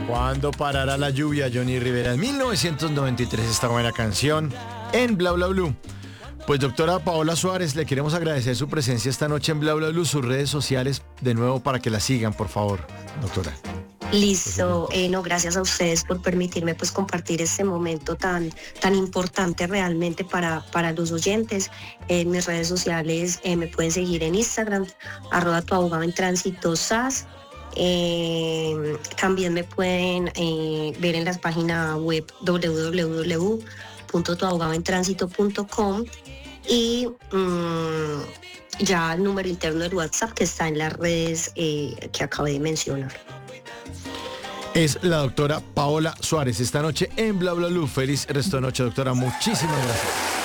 ¿Cuándo parará la lluvia? Johnny Rivera en 1993, esta buena canción en Bla Bla Blue. Pues doctora Paola Suárez, le queremos agradecer su presencia esta noche en Bla Bla Blue, sus redes sociales de nuevo para que la sigan, por favor, doctora. Listo, no, gracias a ustedes por permitirme pues compartir este momento tan importante realmente para los oyentes. En mis redes sociales me pueden seguir en Instagram, @tuabogadoentránsito.sas. También me pueden ver en la página web www.tuabogadoentránsito.com y ya el número interno del WhatsApp que está en las redes que acabé de mencionar. Es la doctora Paola Suárez esta noche en Bla Bla Blue. Feliz resto de noche, doctora. Muchísimas gracias.